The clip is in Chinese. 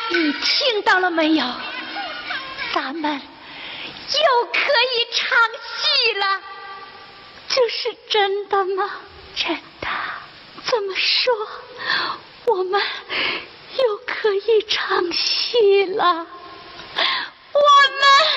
你听到了没有？咱们又可以唱戏了。这是真的吗？真的。怎么说？我们又可以唱戏了。我们